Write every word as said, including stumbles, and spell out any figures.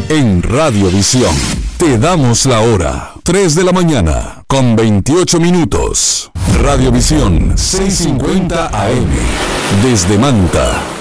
En Radiovisión te damos la hora. tres de la mañana con veintiocho minutos. Radiovisión seiscientos cincuenta A M. Desde Manta.